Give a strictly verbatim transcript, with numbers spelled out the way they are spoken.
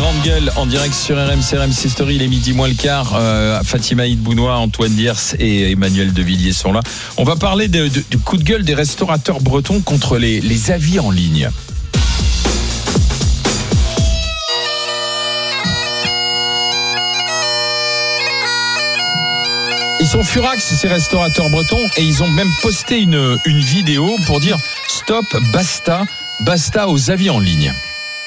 Grande Gueule en direct sur R M C, R M C Story, il est midi moins le quart. Euh, Fatima Idbounois, Antoine Diers et Emmanuel Devilliers sont là. On va parler de, de, du coup de gueule des restaurateurs bretons contre les, les avis en ligne. Ils sont furax, ces restaurateurs bretons, et ils ont même posté une, une vidéo pour dire stop, basta, basta aux avis en ligne.